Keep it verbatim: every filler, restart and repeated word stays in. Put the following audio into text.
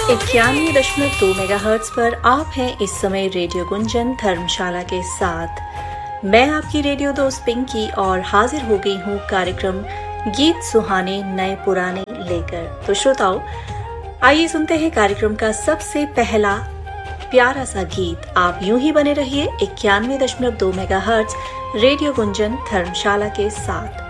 इक्यानवे दशमलव दो मेगाहर्ट्ज पर आप हैं इस समय रेडियो गुंजन धर्मशाला के साथ। मैं आपकी रेडियो दोस्त पिंकी और हाजिर हो गई हूँ कार्यक्रम गीत सुहाने नए पुराने लेकर। तो श्रोताओं, आइए सुनते हैं कार्यक्रम का सबसे पहला प्यारा सा गीत। आप यूं ही बने रहिए इक्यानवे दशमलव दो मेगाहर्ट्ज रेडियो गुंजन धर्मशाला के साथ।